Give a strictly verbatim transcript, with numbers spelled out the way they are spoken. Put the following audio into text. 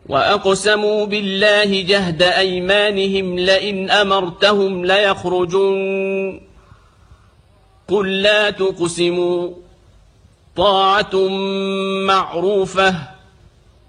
وأقسموا بالله جهد أيمانهم لئن أمرتهم ليخرجون قل لا تقسموا طاعة معروفة